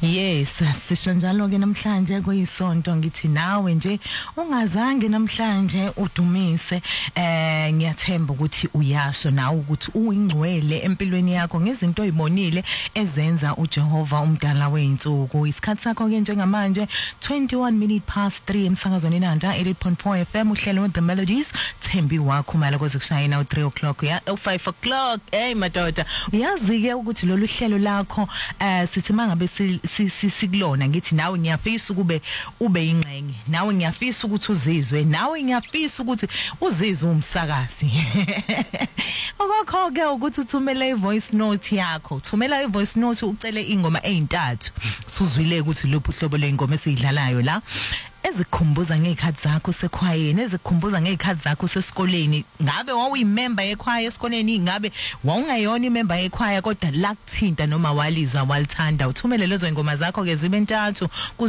Yes, sisho njalo ke namhlanje kuyisonto ngithi nawe nje ungazange namhlanje udumise ngiyathemba ukuthi uyasho nawe ukuthi uyingcwele empilweni yakho ngezinto oyibonile ezenza uJehova umdala weinsuku. Isikhathi sakho ke njengamanje 3 emsakazweni nanda 8.4 FM uhlelo The Melodies Thembi wakho mala kozokushayina u3 o'clock ya 5 o'clock. Hey madoda, uyazi ke ukuthi lolu hlelo lakho sithi mangabe sikulona ngithi nawe ngiyafisa ukube ube ingxenye, nawe ngiyafisa ukuthi uzizwe, nawe ngiyafisa ukuthi uzizwe umsakazi. Okho ke ukuthi uthumele ivoice note yakho, thumela ivoice note ucele ingoma ezintathu usuzwile ukuthi lophu hlobo lengoma esiyidlalayo la ezikhumbuza ngezikhathi zakho sekhwayeni, ezikhumbuza ngezikhathi zakho sesikoleni. Ngabe wawuyimember yekhwaya esikoleni, ngabe wawungayona imember yekhwaya kodwa lakuthinta noma walizwa walithanda, uthumele lezo ingoma zakho ke zibe ntathu ku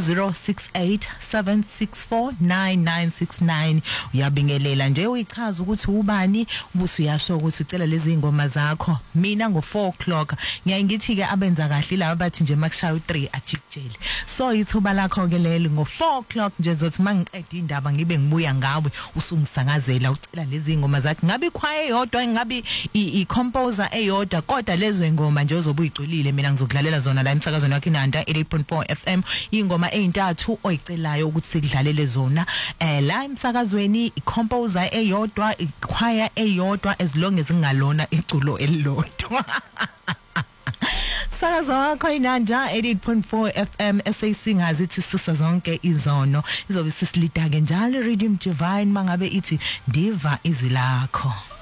0687649969. Uyabingelela nje uyichaza ukuthi ubani ubuso uyasho ukuthi ucela lezi ingoma zakho. Mina ngo 4 o'clock ngiyangithi ke abenza kahle laba bathi nje makushaya u3 ajikjele. So ithuba lakho ke lelo ngo 4 o'clock nje zothi mangiqeda indaba ngibe ngibuya ngawe usungisakazela ucela lezi ingoma zakhe, ngabe ikhwaya eyodwa, ngabe i-composer eyodwa, kodwa lezo ingoma nje ozobuyiculile mina ngizokudlalela zona la emsakazweni wakhe Nanda 8.4 FM. Ingoma ezintathu oyicelayo ukuthi sikudlalele zona la emsakazweni, i-composer eyodwa, ikhwaya eyodwa, as long as ngalona iculo elilodwa. Sakaza wakho inanja 8.4 FM eseyisingazi ithi susa zonke izono, izobe sisilida ke njalo Rhythm Divine mangabe ithi ndiva izwi lakho.